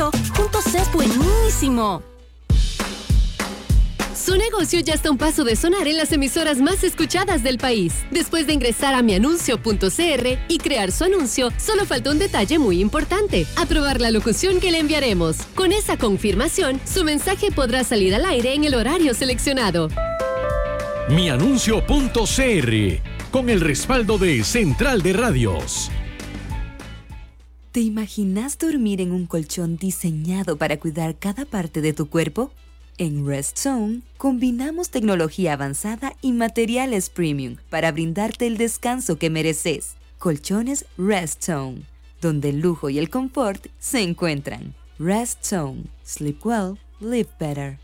anuncio, juntos es buenísimo. Su negocio ya está a un paso de sonar en las emisoras más escuchadas del país. Después de ingresar a mianuncio.cr y crear su anuncio, solo falta un detalle muy importante: aprobar la locución que le enviaremos. Con esa confirmación, su mensaje podrá salir al aire en el horario seleccionado. Mianuncio.cr, con el respaldo de Central de Radios. ¿Te imaginas dormir en un colchón diseñado para cuidar cada parte de tu cuerpo? En Rest Zone, combinamos tecnología avanzada y materiales premium para brindarte el descanso que mereces. Colchones Rest Zone, donde el lujo y el confort se encuentran. Rest Zone. Sleep well, live better.